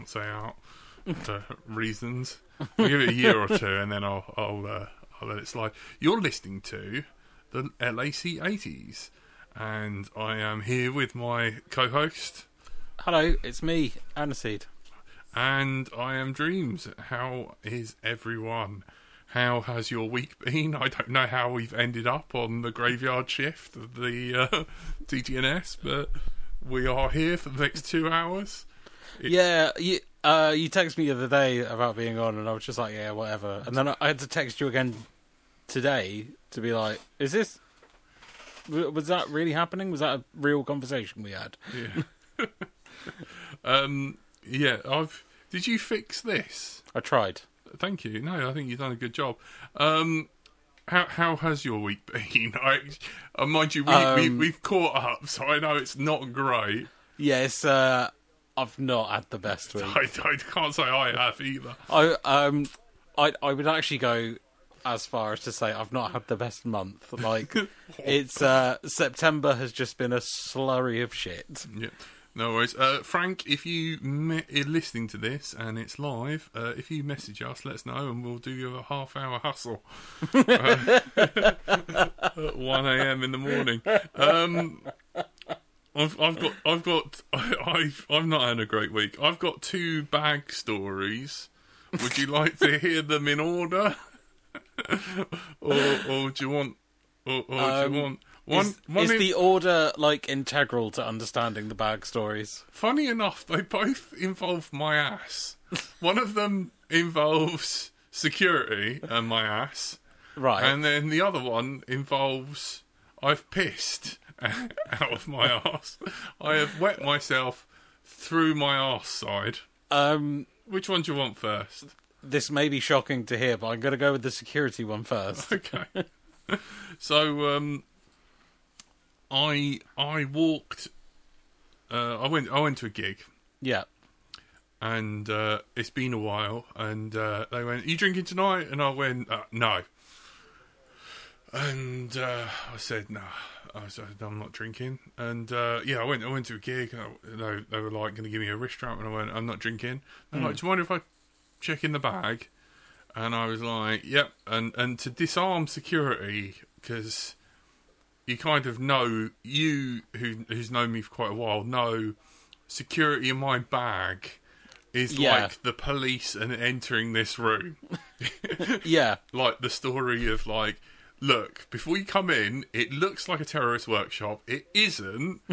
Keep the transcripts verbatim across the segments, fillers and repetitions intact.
say out for reasons. I'll give it a year or two, and then I'll I'll, uh, I'll let it slide. You're listening to the L A C eighties, and I am here with my co-host. Hello, it's me, Aniseed. And I am Dreams. How is everyone? How has your week been? I don't know how we've ended up on the graveyard shift of the uh, T T N S, but we are here for the next two hours. It's... Yeah, you, uh, you texted me the other day about being on, and I was just like, yeah, whatever. And then I had to text you again today to be like, is this... Was that really happening? Was that a real conversation we had? Yeah. um, yeah, I've... Did you fix this? I tried. Thank you. No, I think you've done a good job. Um, how how has your week been? I, uh, mind you, we, um, we, we've caught up, so I know it's not great. Yes, uh, I've not had the best week. I, I can't say I have either. I um, I I would actually go as far as to say I've not had the best month. Like, it's uh, September has just been a slurry of shit. Yeah. No worries. Uh, Frank, if you me- are listening to this and it's live, uh, if you message us, let us know and we'll do you a half hour hustle uh, at one a.m. in the morning. Um, I've, I've got, I've got, I, I've, I've not had a great week. I've got two bag stories. Would you like to hear them in order, or, or do you want, or, or um, do you want? One, is one is in... the order, like, integral to understanding the bag stories? Funny enough, they both involve my ass. One of them involves security and my ass. Right. And then the other one involves I've pissed out of my ass. I have wet myself through my arse side. Um, Which one do you want first? This may be shocking to hear, but I'm going to go with the security one first. Okay. So, um... I I walked. Uh, I went. I went to a gig. Yeah. And uh, it's been a while. And uh, they went, "Are you drinking tonight?" And I went, uh, "No." And uh, I said, "No." I said, "I'm not drinking." And uh, yeah, I went. I went to a gig. And I, they, they were like going to give me a wrist strap, and I went, "I'm not drinking." They're mm. like, "Do you mind if I check in the bag?" And I was like, "Yep." And and to disarm security, because you kind of know, you who who's known me for quite a while, know security in my bag is yeah. like the police and entering this room. Yeah. Like the story of like, look, before you come in, it looks like a terrorist workshop. It isn't.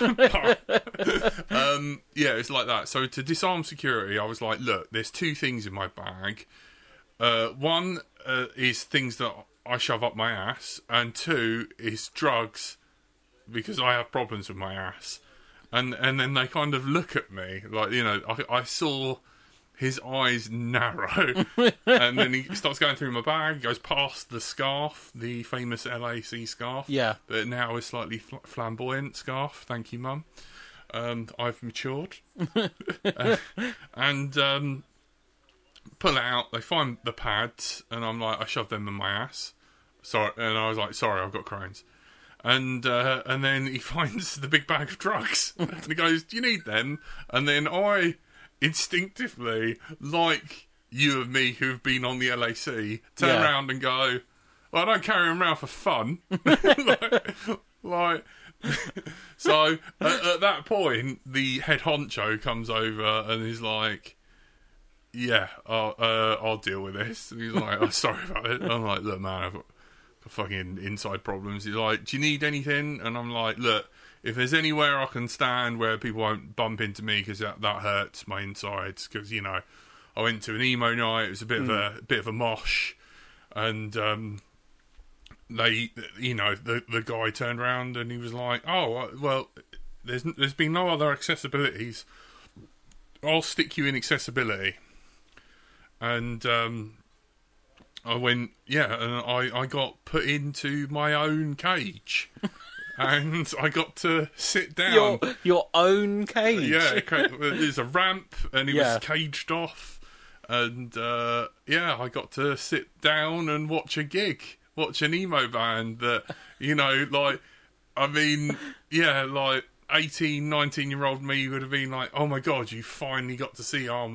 um, yeah, it's like that. So to disarm security, I was like, look, there's two things in my bag. Uh, one uh, is things that I shove up my ass, and two is drugs, because I have problems with my ass. And and then they kind of look at me, like, you know, I, I saw his eyes narrow, and then he starts going through my bag, goes past the scarf, the famous L A C scarf, yeah, but now is slightly fl- flamboyant scarf, thank you, Mum. Um, I've matured. uh, and... Um, pull it out, they find the pads, and I'm like, I shoved them in my ass. Sorry, and I was like, sorry, I've got Crohn's. And uh, and then he finds the big bag of drugs, and he goes, do you need them? And then I instinctively, like you and me who've been on the L A C, turn yeah. around and go, well, I don't carry them around for fun. like, like so at, at that point, the head honcho comes over and is like, yeah, I'll, uh, I'll deal with this. And he's like, oh, sorry about it. And I'm like, look, man, I've got fucking inside problems. He's like, do you need anything? And I'm like, look, if there's anywhere I can stand where people won't bump into me, because that, that hurts my insides. Because, you know, I went to an emo night. It was a bit mm. of a, a bit of a mosh, and um, they, you know, the the guy turned around and he was like, oh, well, there's there's been no other accessibilities. I'll stick you in accessibility. And um, I went, yeah, and I, I got put into my own cage. And I got to sit down. Your, your own cage? Yeah, there's a ramp, and he yeah. was caged off. And, uh, yeah, I got to sit down and watch a gig. Watch an emo band that, you know, like, I mean, yeah, like, eighteen, nineteen year old me would have been like, oh my god, you finally got to see Arm